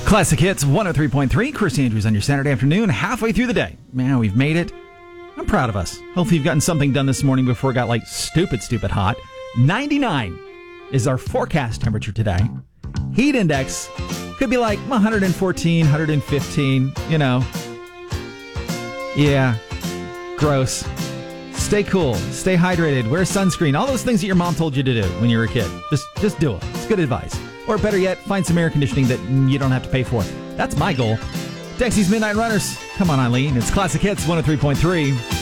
Classic Hits 103.3. Chris Andrews on your Saturday afternoon, halfway through the day. Man, we've made it. I'm proud of us. Hopefully you've gotten something done this morning before it got like stupid hot. 99 is our forecast temperature today. Heat index could be like 114, 115, you know. Yeah, gross. Stay cool, stay hydrated, wear sunscreen, all those things that your mom told you to do when you were a kid. Just do it. It's good advice. Or better yet, find some air conditioning that you don't have to pay for. That's my goal. Dexy's Midnight Runners. Come on, Eileen. It's Classic Hits 103.3.